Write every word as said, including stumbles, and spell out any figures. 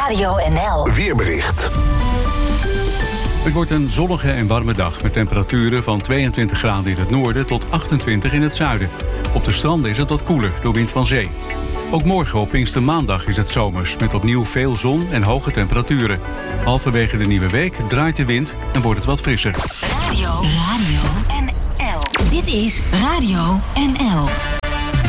Radio N L Weerbericht. Het wordt een zonnige en warme dag met temperaturen van tweeëntwintig graden in het noorden tot achtentwintig in het zuiden. Op de stranden is het wat koeler door wind van zee. Ook morgen op Pinkstermaandag is het zomers met opnieuw veel zon en hoge temperaturen. Halverwege de nieuwe week draait de wind en wordt het wat frisser. Radio, Radio N L. Dit is Radio N L.